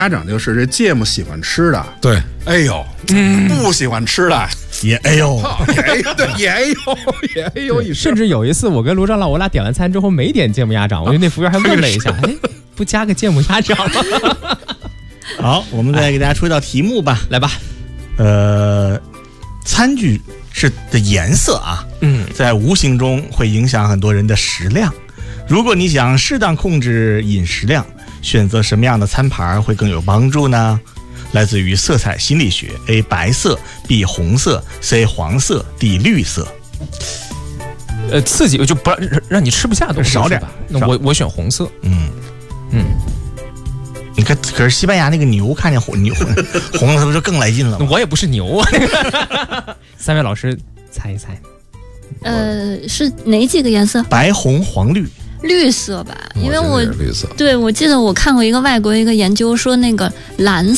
家长就是这芥末喜欢吃的， 对， 哎呦，不喜欢吃的也哎呦， 对，也哎呦一声。 甚至有一次，我跟卢长老我俩点完餐之后没点芥末鸭掌，我觉得那服务员还问了一下，哎，不加个芥末鸭掌吗？ 好，我们再给大家出一道题目吧， 来吧。 餐具的颜色啊，在无形中会影响很多人的食量。如果你想适当控制饮食量，选择什么样的餐盘会更有帮助呢？来自于色彩心理学 ：A 白色 ，B 红色 ，C 黄色 ，D 绿色。 刺激就不让你吃不下的东西少点吧。那我选红色。 你看，可是西班牙那个牛看见红了，是不是就更来劲了吗？ 我也不是牛啊。三位老师猜一猜。 是哪几个颜色？ 白、红、黄、绿。 绿色吧，因为绿色。 对，我记得我看过一个外国一个研究说，那个蓝